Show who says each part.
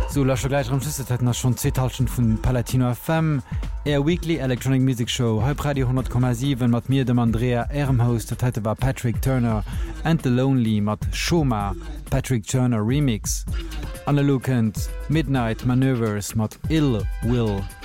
Speaker 1: So lascher gleich am Schluss hat schon 2000 vun Palatino FM, Air Weekly Electronic Music Show, Halb Radio 10,7 mat mir dem Andrea Ermhaus, dat heute war Patrick Turner and the Lonely mat Shoma, Patrick Turner Remix. Anne Lukent, Midnight Maneuvers mat Ill Will.